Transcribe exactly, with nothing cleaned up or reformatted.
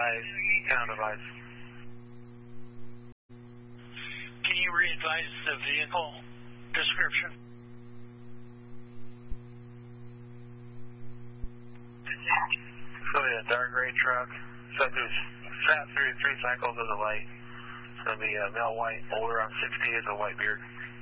advise, count advise. Can you re-advise the vehicle description? It's going to be a dark gray truck. Sat through, sat through three cycles of the light. It's going to be a male white, older on sixty, with a white beard.